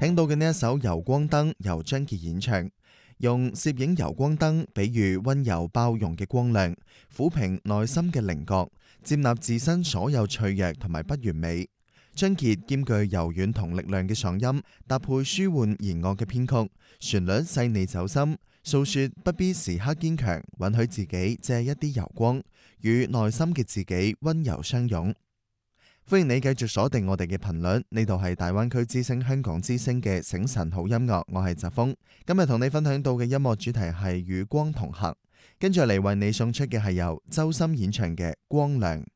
聽到嘅呢一首《柔光燈》由張傑演唱，用攝影柔光燈比喻溫柔包容嘅光亮，撫平內心嘅稜角，接納自身所有脆弱同埋不完美。張傑兼具柔軟同力量嘅嗓音，搭配舒緩弦樂嘅編曲，旋律細膩走心，訴說不必時刻堅強，允許自己借一啲柔光，與內心嘅自己溫柔相擁。歡迎你繼續鎖定我哋嘅頻率，呢度係大灣區之聲香港之聲嘅醒晨好音樂，我係澤峰。今日同你分享到嘅音樂主題係與光同行，跟住嚟為你送出嘅係由周深演唱嘅《光亮》。